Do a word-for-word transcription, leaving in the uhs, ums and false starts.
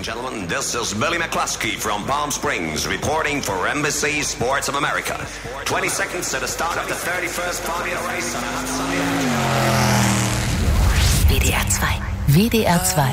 gentlemen, this is Billy McCluskey from Palm Springs reporting for Embassy Sports of America. twenty seconds to the start of the thirty-first Formula Race on a hot sunny day. W D R zwei. W D R zwei